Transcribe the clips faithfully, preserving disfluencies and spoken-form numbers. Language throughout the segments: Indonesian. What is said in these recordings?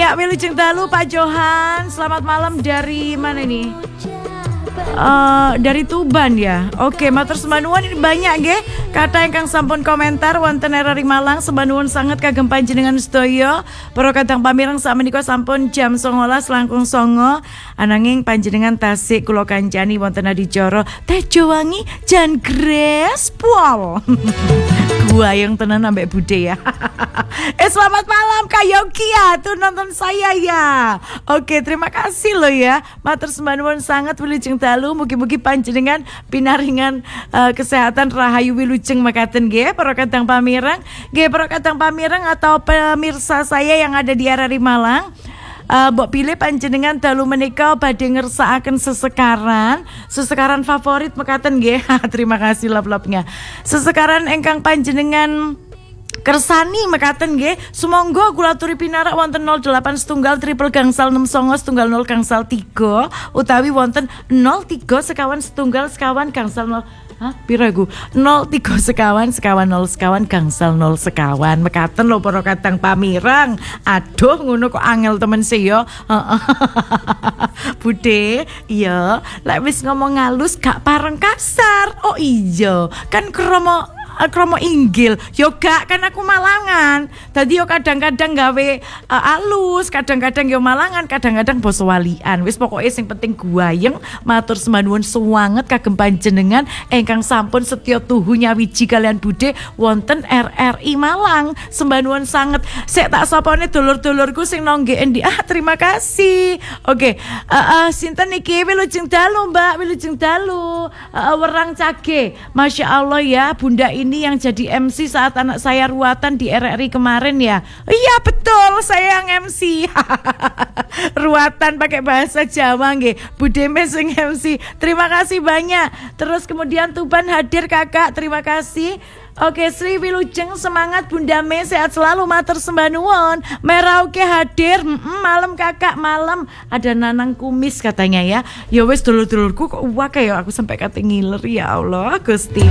Ya, wilujeng dalu Pak Johan. Selamat malam dari mana ini? Uh, dari Tuban ya. Oke, matur sembanuwun ini banyak nggih. Kata ingkang sampun komentar wonten R R I Malang sembanuwun sanget kagem panjenengan sedaya. Para kadang pamireng sakmenika sampun jam songolas langkung songo. Ananging panjenengan tasik kula kancani wonten adicara Tejo Wangi Jan Gres Pol. Gua yang tenan ambek bude ya. Eh selamat malam Kak Yogi ya, tuh nonton saya ya. Oke, terima kasih loh ya. Matur sembanuwun sangat wilujeng dalu, mugi-mugi panjenengan pinaringan uh, kesehatan rahayu wilujeng makaten nggih para kadang pamireng. Nggih para kadang pamireng atau pemirsa saya yang ada di R R I Malang. Uh, Mbok pilih panjenengan dalu menika badhe ngersakaken sesekaran, sesekaran favorit mekaten nggih. Terima kasih love-love-nya. Sesekaran ingkang panjenengan kersani mekaten nggih. Sumangga kula aturi pinarak wonten nol delapan setunggal triple gangsal enam songo setunggal nol gangsal tiga utawi wonten nol tiga sekawan setunggal sekawan gangsal nol. Hah, pira iku? nol tiga sekawan sekawan nol sekawan gangsal nol sekawan. Mekaten lho para kadang pamireng. Aduh ngono kok angel temen sih yo. Bude, iya, lek wis ngomong halus gak pareng kasar. Oh iya, kan kromo kromo inggil, yo gak kan aku Malangan. Tadi yo kadang-kadang gawe uh, alus, kadang-kadang yo Malangan, kadang-kadang basa walian. Wis pokoke sing penting guayeng matur sembanuwun suwanget kagem panjenengan ingkang sampun setya tuhu nyawiji kalian bude wonten R R I Malang. Sembanuwun sanget. Sik tak sapane dulur-dulurku sing nongge endi. Ah, terima kasih. Oke, okay. uh, uh, sinten iki wilujeng dalu, Mbak, wilujeng dalu. Uh, werang cage. Masya Allah ya, Bunda ini ini yang jadi M C saat anak saya ruatan di R R I kemarin ya. Iya betul, saya yang M C. Ruatan pakai bahasa Jawa nggih. Bude sing M C. Terima kasih banyak. Terus kemudian Tuban hadir Kakak, terima kasih. Oke, Sri wilujeng semangat Bunda Me, sehat selalu matur sembanuwun. Merauke hadir, mm-mm, malam Kakak, malam ada Nanang Kumis katanya ya. Ya wes dulur-dulurku kok wake ya aku sampai kate ngiler ya Allah Gusti.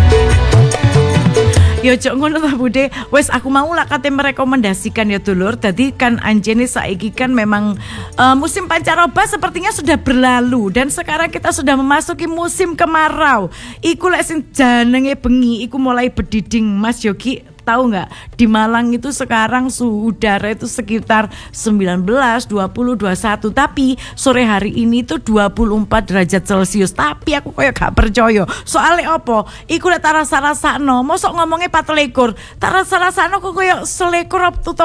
Yo cok ngono ta Bude. Wes aku mau lah kate merekomendasikan ya dulur. Tadi kan anjene saiki kan memang uh, musim pancaroba sepertinya sudah berlalu dan sekarang kita sudah memasuki musim kemarau. Iku lek sing jenenge bengi iku mulai bediding Mas Yogi. Tahu nggak di Malang itu sekarang suhu udara itu sekitar sembilan belas, dua puluh, dua puluh satu tapi sore hari ini tuh dua puluh empat derajat Celcius. Tapi aku kayak gak percaya soalnya apa iku lek tak rasa-rasakno mosok ngomongnya pat lekor tak rasa-rasakno kok kayak selekor